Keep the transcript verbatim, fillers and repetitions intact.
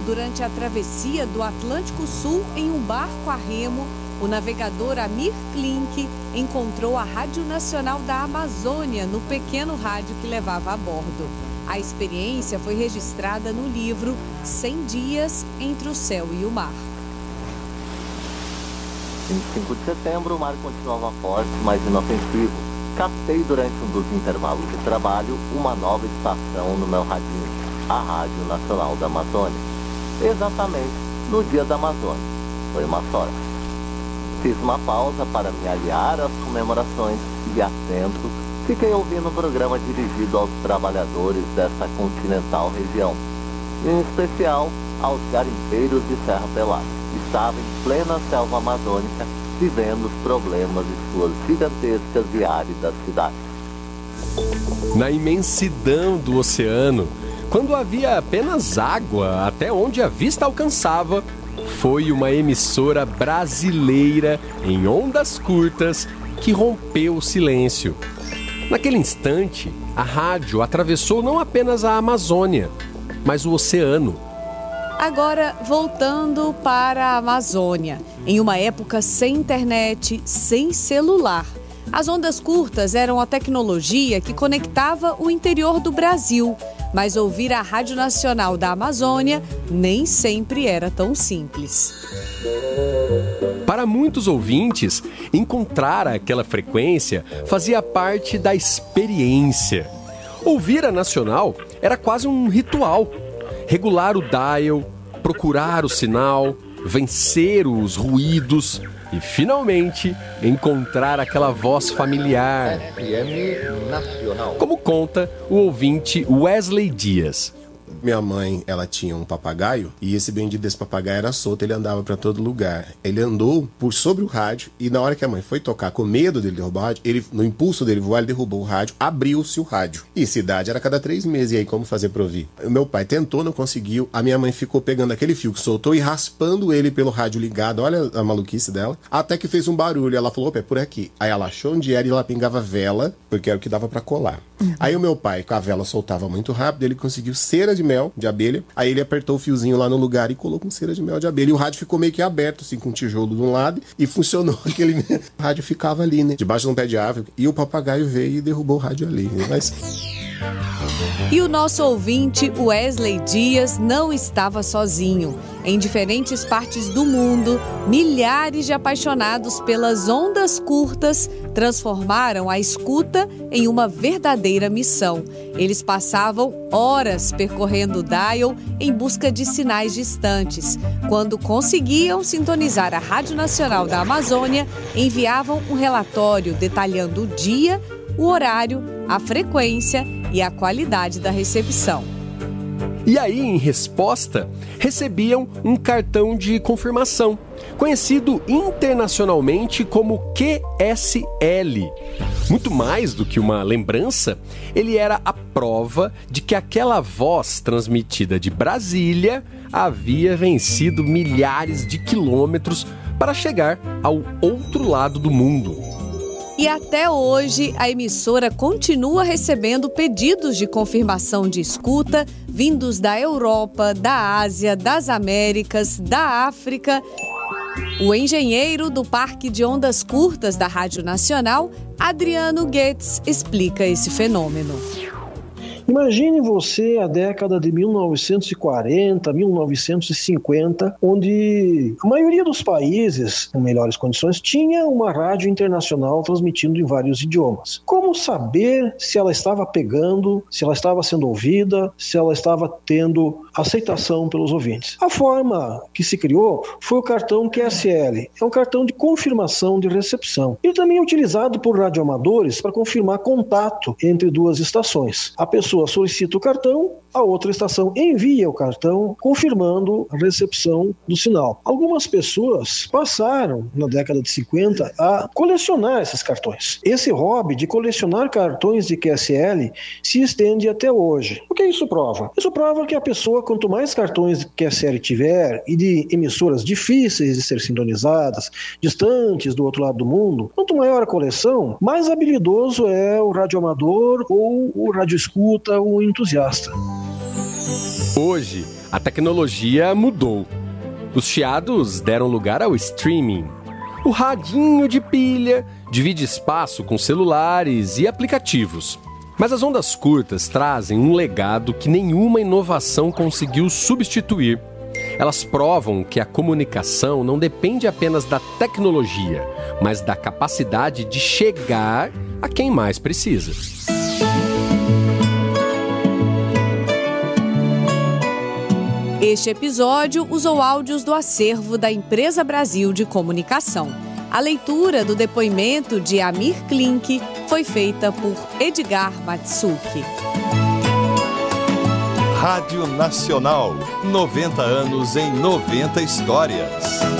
durante a travessia do Atlântico Sul em um barco a remo, o navegador Amir Klink encontrou a Rádio Nacional da Amazônia no pequeno rádio que levava a bordo. A experiência foi registrada no livro cem dias entre o céu e o mar. vinte e cinco de setembro, o mar continuava forte, mas inofensivo. Captei durante um dos intervalos de trabalho uma nova estação no meu radinho, a Rádio Nacional da Amazônia. Exatamente no dia da Amazônia. Foi uma sorte. Fiz uma pausa para me aliar às comemorações e, atento, fiquei ouvindo o programa dirigido aos trabalhadores dessa continental região, em especial aos garimpeiros de Serra Pelada. Estava em plena selva amazônica, vivendo os problemas de suas gigantescas e áridas cidades. Na imensidão do oceano, quando havia apenas água até onde a vista alcançava, foi uma emissora brasileira em ondas curtas que rompeu o silêncio. Naquele instante, a rádio atravessou não apenas a Amazônia, mas o oceano. Agora, voltando para a Amazônia, em uma época sem internet, sem celular. As ondas curtas eram a tecnologia que conectava o interior do Brasil, mas ouvir a Rádio Nacional da Amazônia nem sempre era tão simples. Para muitos ouvintes, encontrar aquela frequência fazia parte da experiência. Ouvir a Nacional era quase um ritual. Regular o dial, procurar o sinal, vencer os ruídos e, finalmente, encontrar aquela voz familiar. F M Nacional. Como conta o ouvinte Wesley Dias. Minha mãe, ela tinha um papagaio e esse bendito desse papagaio era solto, ele andava pra todo lugar. Ele andou por sobre o rádio e na hora que a mãe foi tocar, com medo dele derrubar o rádio, ele, no impulso dele voar, ele derrubou o rádio, abriu-se o rádio. E cidade era a cada três meses, e aí como fazer pra ouvir? O meu pai tentou, não conseguiu, a minha mãe ficou pegando aquele fio que soltou e raspando ele pelo rádio ligado, olha a maluquice dela, até que fez um barulho, ela falou, opa, é por aqui. Aí ela achou onde era e ela pingava vela, porque era o que dava pra colar. Uhum. Aí o meu pai, com a vela soltava muito rápido, ele conseguiu cera de mel de abelha, aí ele apertou o fiozinho lá no lugar e colocou com cera de mel de abelha, e o rádio ficou meio que aberto, assim, com um tijolo de um lado, e funcionou aquele... O rádio ficava ali, né, debaixo de um pé de árvore, e o papagaio veio e derrubou o rádio ali, mas... E o nosso ouvinte Wesley Dias não estava sozinho. Em diferentes partes do mundo, milhares de apaixonados pelas ondas curtas transformaram a escuta em uma verdadeira missão. Eles passavam horas percorrendo o dial em busca de sinais distantes. Quando conseguiam sintonizar a Rádio Nacional da Amazônia, enviavam um relatório detalhando o dia, o horário, a frequência e a qualidade da recepção. E aí, em resposta, recebiam um cartão de confirmação, conhecido internacionalmente como Q S L. Muito mais do que uma lembrança, ele era a prova de que aquela voz transmitida de Brasília havia vencido milhares de quilômetros para chegar ao outro lado do mundo. E até hoje, a emissora continua recebendo pedidos de confirmação de escuta vindos da Europa, da Ásia, das Américas, da África. O engenheiro do Parque de Ondas Curtas da Rádio Nacional, Adriano Goetz, explica esse fenômeno. Imagine você a década de mil novecentos e quarenta, mil novecentos e cinquenta, onde a maioria dos países com melhores condições tinha uma rádio internacional transmitindo em vários idiomas. Como saber se ela estava pegando, se ela estava sendo ouvida, se ela estava tendo aceitação pelos ouvintes? A forma que se criou foi o cartão Q S L. É um cartão de confirmação de recepção. Ele também é utilizado por radioamadores para confirmar contato entre duas estações. A pessoa solicita o cartão, a outra estação envia o cartão confirmando a recepção do sinal. Algumas pessoas passaram, na década de cinquenta, a colecionar esses cartões. Esse hobby de colecionar cartões de Q S L se estende até hoje. O que isso prova? Isso prova que a pessoa, quanto mais cartões de Q S L tiver e de emissoras difíceis de ser sintonizadas, distantes do outro lado do mundo, quanto maior a coleção, mais habilidoso é o radioamador ou o radioescuta, o entusiasta. Hoje, A tecnologia mudou. Os chiados deram lugar ao streaming. O radinho de pilha divide espaço com celulares e aplicativos. Mas as ondas curtas trazem um legado que nenhuma inovação conseguiu substituir. Elas provam que a comunicação não depende apenas da tecnologia, mas da capacidade de chegar a quem mais precisa. Este episódio usou áudios do acervo da Empresa Brasil de Comunicação. A leitura do depoimento de Amir Klink foi feita por Edgar Matsuki. Rádio Nacional, noventa anos em noventa histórias.